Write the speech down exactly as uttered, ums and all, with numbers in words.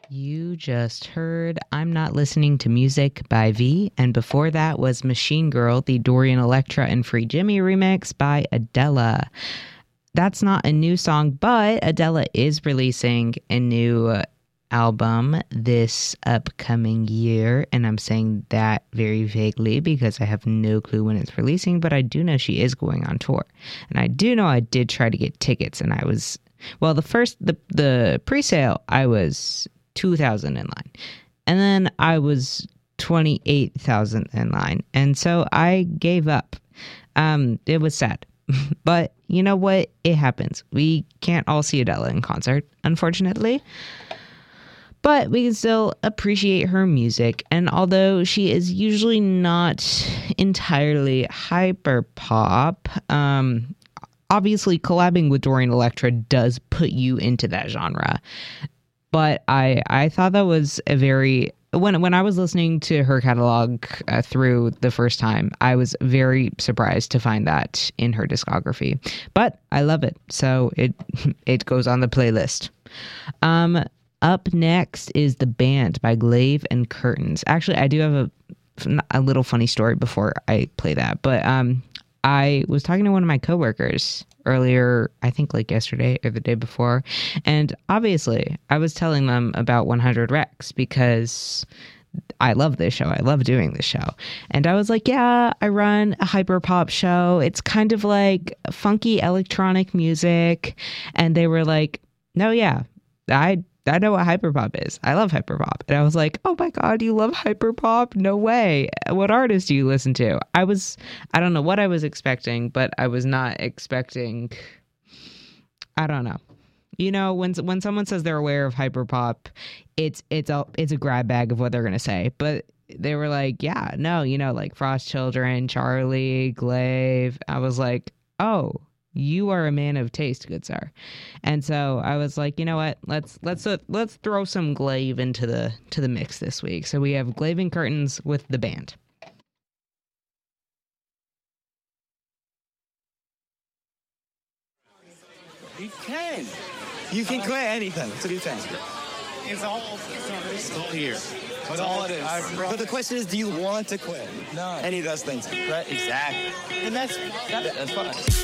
You just heard I'm Not Listening to Music by V, and before that was Machine Girl, the Dorian Electra and Free Jimmy remix by Adela. That's not a new song, but Adela is releasing a new album this upcoming year, and I'm saying that very vaguely because I have no clue when it's releasing, but I do know she is going on tour. And I do know I did try to get tickets, and I was, well, the first, the, the pre-sale, I was two thousand in line, and then I was twenty-eight thousand in line, and so I gave up. Um, it was sad, but you know what? It happens. We can't all see Adele in concert, unfortunately, but we can still appreciate her music. And although she is usually not entirely hyper pop, um, obviously collabing with Dorian Electra does put you into that genre. But I I thought that was a very, when when I was listening to her catalog uh, through the first time, I was very surprised to find that in her discography. But I love it, so it it goes on the playlist. Um, up next is The Band by Glaive and Curtains. Actually, I do have a a little funny story before I play that, but um, I was talking to one of my coworkers earlier, I think like yesterday or the day before, and obviously I was telling them about one hundred Rex because I love this show. I love doing this show. And I was like, yeah, I run a hyper pop show. It's kind of like funky electronic music. And they were like, no, yeah, I I know what hyperpop is. I love hyperpop. And I was like, oh my God, you love hyperpop? No way. What artist do you listen to? I was, I don't know what I was expecting, but I was not expecting, I don't know. You know, when when someone says they're aware of hyperpop, it's it's a it's a grab bag of what they're gonna say. But they were like, yeah, no, you know, like Frost Children, Charlie, Glaive. I was like, oh, you are a man of taste, good sir. And so I was like, you know what? Let's let's uh, let's throw some Glaive into the to the mix this week. So we have Glaive and Curtains with The Band. You can. You can quit anything. That's what he's saying. It's all, it's all here. That's all it is. But the question is, do you want to quit? No. Any of those things. Right, exactly. And that's, that, that's fine.